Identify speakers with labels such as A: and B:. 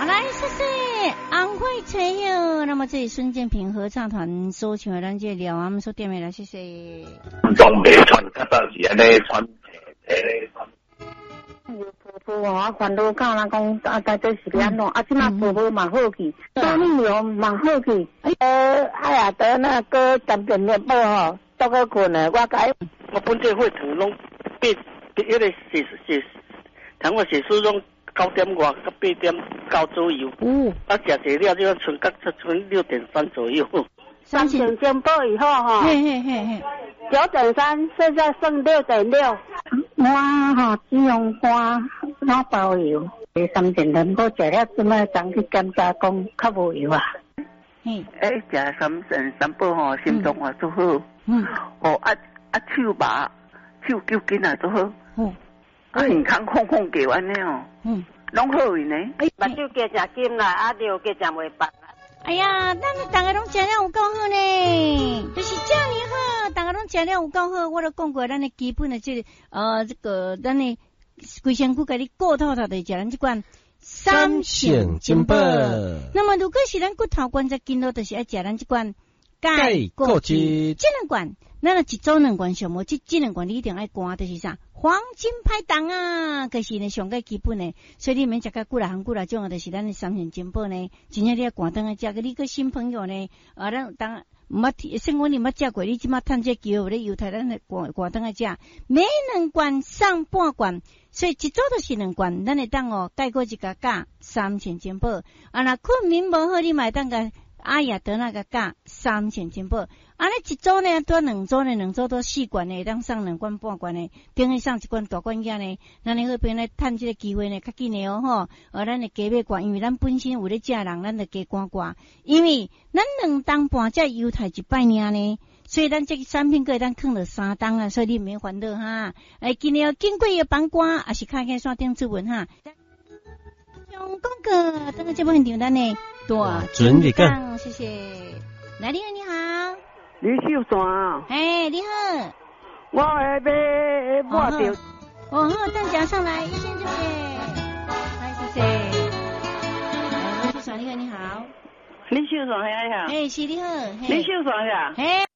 A: 来，谢谢安徽陈友。那么这里孙建平合唱团所唱的咱这了，我们所点的来，谢谢。
B: 装备穿较早是安尼穿
C: 婆婆我烦恼到人讲啊，大概是安怎？啊，即马婆婆嘛好去，多年了嘛好去。哎呀，得那个10点面包吼，到个困了，我改。
D: 我本地血糖拢变，迄个糖我血丝拢9点外到8点9左右。啊，食济了就剩6.3左右。
C: 3000金宝以后哈，9.3，现在剩6.6。我哈只用花老包油，3000人我食了，即摆刚去检查讲较无油啊。
D: 食3000三宝吼，心脏也都好。哦手麻手揪筋也都好。健康康叫安尼哦。拢好去呢。
C: 目睭加食金啦，啊尿加食袂白。
A: 哎呀，咱们大家拢食了有够好呢，就是这样好，大家拢食了有够好。我都讲过，咱的基本的这个咱的规身躯，给你顾透透的食咱这款3性金宝。那么如果是咱骨头关节筋络，就是要食咱这款钙固质。这两罐，咱一周2罐上无，这两罐你一定要灌，就是啥？黄金拍档啊，可是呢上个基本呢，所以你免食个几啦种啊，就是咱的3性金宝呢，真正你要灌灯啊，食个你个新朋友呢，咱当毋捌生活你捌食过，你即马趁这机会咧犹太咱来灌灯啊食，每2罐上半罐，所以一周都是2罐，咱会当哦，盖过一个价3性金宝，啊那困眠无好，你买当个阿雅得那个价3性金宝。安尼一周呢，多2周呢，2周都4罐呢，当上2罐半罐呢，等于上1罐大罐仔呢，咱呢好边来趁这个机会呢，较紧的哦吼，咱的加买罐，因为咱本身有咧食人，咱就加罐，因为咱2当半只犹太一摆尔呢，所以咱这个产品个咱放了3当啊，所以你免烦恼哈。今日经过的帮瓜，也是看看线顶出文哈。用广告，等个节目现场咱呢，大准备讲，谢谢。来，你好，你好。
C: 李秀山，
A: 你好，
C: 我买到。
A: 好，等讲上来，谢谢，来，谢谢。李秀山，你好，
C: 李秀山，你好。
A: 是你好，
C: 李秀山呀。